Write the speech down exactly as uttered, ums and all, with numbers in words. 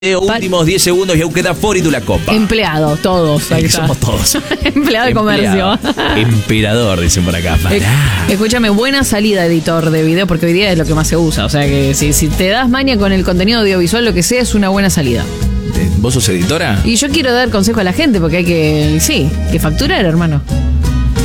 Últimos diez segundos y aún queda fuori de la copa. Empleado, todos. Ahí Somos todos. Empleado de comercio. Emperador, dicen por acá. Pará. Escúchame, buena salida editor de video, porque hoy día es lo que más se usa. O sea que si, si te das maña con el contenido audiovisual, lo que sea, es una buena salida. ¿Vos sos editora? Y yo quiero dar consejo a la gente, porque hay que, sí, que facturar, hermano.